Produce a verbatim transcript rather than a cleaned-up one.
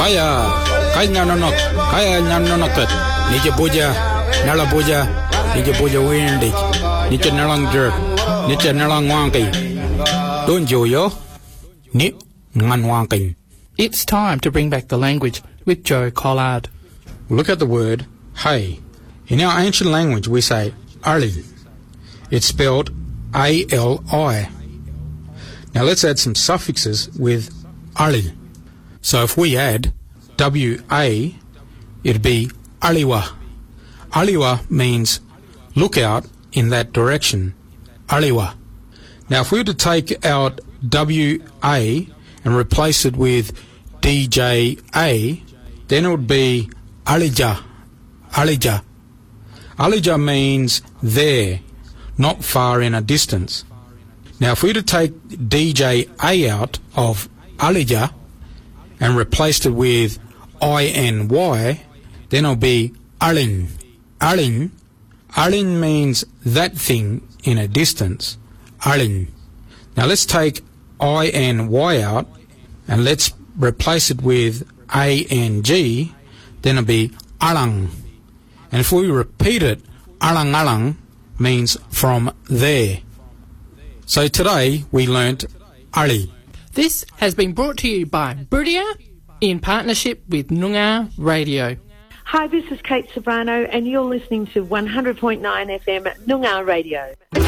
Kaya, kaya nanok, kaya nanokot. Nije boja, nala boja, nije boja windy, nije nalang jerk, nije nalang wanky. Don't you yo? Ni ngan wanky. It's time to bring back the language with Joe Collard. Look at the word hey. In our ancient language we say ali. It's spelled A L I. Now let's add some suffixes with ali. So if we add W A, it'd be aliwa. Aliwa means look out in that direction. Aliwa. Now if we were to take out W A and replace it with D J A, then it would be Alija. Alija. Alija means there, not far in a distance. Now if we were to take D J A out of Alija and replaced it with I N Y, then it'll be Alin. Alin. Alin means that thing in a distance. Alin. Now let's take I N Y out and let's replace it with A N G, then it'll be Alang. And if we repeat it, Alang Alang means from there. So today we learnt Ali. This has been brought to you by Boodia in partnership with Noongar Radio. Hi, this is Kate Sobrano and you're listening to one hundred point nine F M Noongar Radio.